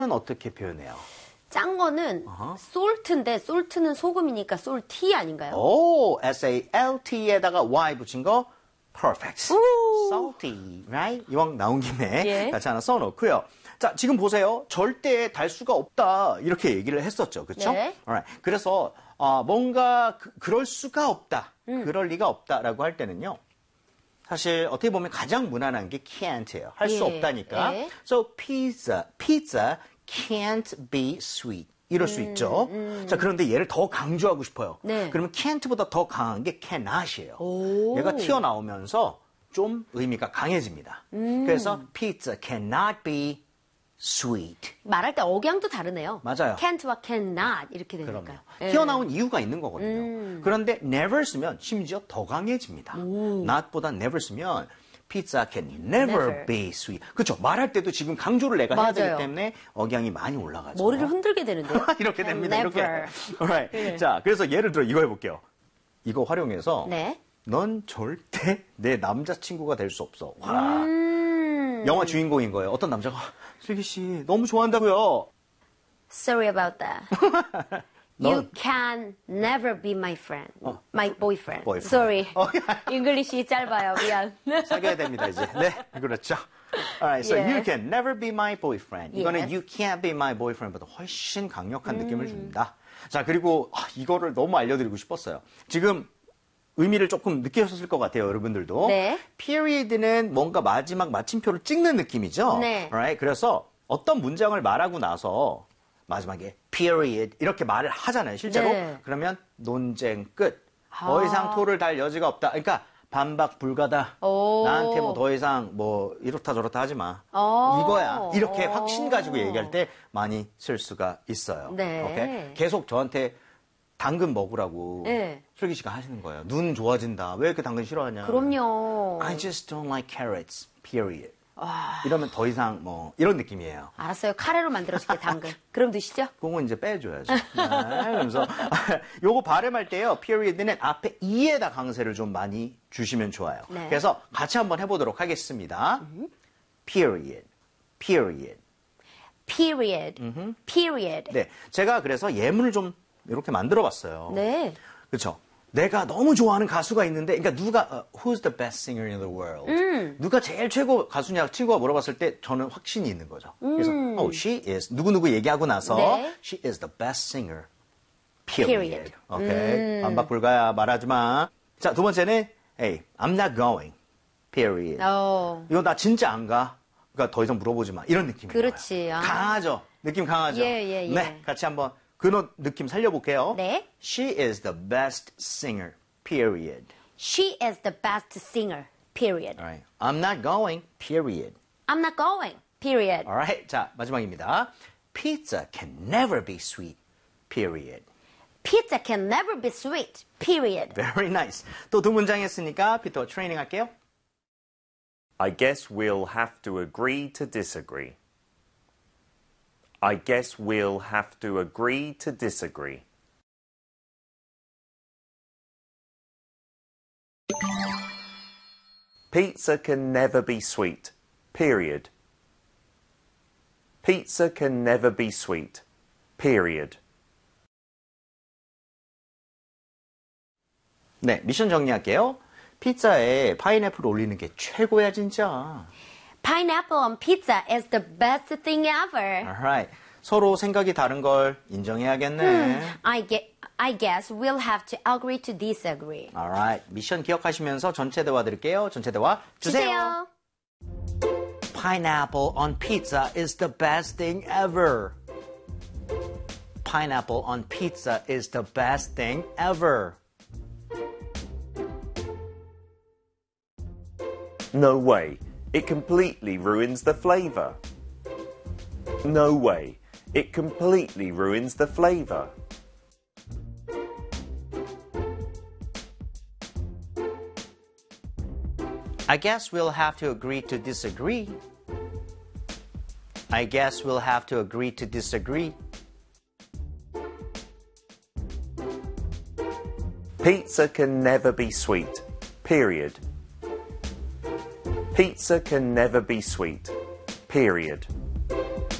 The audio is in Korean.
어떻게 표현해요? 짠 거는 salt인데 salt는 소금이니까 salty 아닌가요? 오, S-A-L-T에다가 Y 붙인 거 perfect. salty, right? 이왕 나온 김에 예. 같이 하나 써놓고요. 자, 지금 보세요. 절대 달 수가 없다 이렇게 얘기를 했었죠, 그렇죠? 네. Alright. 그래서 뭔가 그럴 수가 없다, 그럴 리가 없다라고 할 때는요. 사실 어떻게 보면 가장 무난한 게 can't예요. 할 수 예. 없다니까. 예. So pizza can't be sweet. 이럴 수 있죠. 자, 그런데 얘를 더 강조하고 싶어요. 네. 그러면 can't보다 더 강한 게 cannot이에요. 오. 얘가 튀어나오면서 좀 의미가 강해집니다. 그래서 pizza cannot be sweet. 말할 때 억양도 다르네요. 맞아요. can't와 cannot 이렇게 그럼요. 되니까. 예. 튀어나온 이유가 있는 거거든요. 그런데 never 쓰면 심지어 더 강해집니다. not보다 never 쓰면 pizza can never be sweet. 그렇죠. 말할 때도 지금 강조를 내가 해야 되기 맞아요. 때문에 억양이 많이 올라가죠. 머리를 흔들게 되는데요. 이렇게 됩니다. never. 이렇게. Alright. 네. 자, 그래서 예를 들어 이거 해볼게요. 이거 활용해서 네. 넌 절대 내 남자친구가 될 수 없어. 와. 영화 주인공인 거예요. 어떤 남자가 슬기 씨 너무 좋아한다고요. Sorry about that. You can never be my friend. My boyfriend. boyfriend. Sorry. 잉글리시 짧아요. 미안. 사귀어야 됩니다 이제. 네, 그렇죠. Alright, so 예. you can never be my boyfriend. 이거는 Yes. you can't be my boyfriend보다 훨씬 강력한 느낌을 줍니다. 자, 그리고 이거를 너무 알려드리고 싶었어요. 지금 의미를 조금 느끼셨을 것 같아요, 여러분들도. 네. period는 뭔가 마지막 마침표를 찍는 느낌이죠. 네. Alright, 그래서 어떤 문장을 말하고 나서 마지막에 period 이렇게 말을 하잖아요, 실제로. 네. 그러면 논쟁 끝. 더 이상 토를 달 여지가 없다. 그러니까 반박 불가다. 오. 나한테 뭐 더 이상 뭐 이렇다 저렇다 하지 마. 오. 이거야. 이렇게 확신 가지고 얘기할 때 많이 쓸 수가 있어요. 네. 오케이? 계속 저한테 당근 먹으라고 네. 슬기 씨가 하시는 거예요. 눈 좋아진다. 왜 이렇게 당근 싫어하냐. 그럼요. I just don't like carrots. Period. 이러면 더 이상 뭐 이런 느낌이에요. 알았어요. 카레로 만들어줄게 당근. 그럼 드시죠. 그건 이제 빼줘야죠. 네, 그러면서 요거 발음할 때요. period는 앞에 e에다 강세를 좀 많이 주시면 좋아요. 네. 그래서 같이 한번 해보도록 하겠습니다. period, period. Period. Period. 네, 제가 그래서 예문을 좀 이렇게 만들어봤어요. 네. 그렇죠. 내가 너무 좋아하는 가수가 있는데, 그러니까 누가 who's the best singer in the world? 누가 제일 최고 가수냐 친구가 물어봤을 때 저는 확신이 있는 거죠. 그래서 she is 누구 얘기하고 나서 네. she is the best singer. Period. 오케이. 반박 불가야 말하지 마. 자, 두 번째는 hey, I'm not going. Period. 이거 나 진짜 안 가. 그러니까 더 이상 물어보지 마. 이런 느낌이에요. 그렇지. 강하죠. 느낌 강하죠. 예. 네, 같이 한번 그 느낌 살려볼게요. 네. She is the best singer. Period. She is the best singer. Period. Alright. I'm not going. Period. I'm not going. Period. Alright. 자, 마지막입니다. Pizza can never be sweet. Period. Pizza can never be sweet. Period. Very nice. 또 두 문장 했으니까 피터 트레이닝 할게요. I guess we'll have to agree to disagree. I guess we'll have to agree to disagree. Pizza can never be sweet. Period. Pizza can never be sweet. Period. 네, 미션 정리할게요. 피자에 파인애플 올리는 게 최고야, 진짜. Pineapple on pizza is the best thing ever. Alright. 서로 생각이 다른 걸 인정해야겠네. I guess we'll have to agree to disagree. Alright. 미션 기억하시면서 전체 대화 드릴게요. 전체 대화 주세요. Pineapple on pizza is the best thing ever. Pineapple on pizza is the best thing ever. No way. It completely ruins the flavour. No way. It completely ruins the flavour. I guess we'll have to agree to disagree. I guess we'll have to agree to disagree. Pizza can never be sweet. Period. Pizza can never be sweet. Period.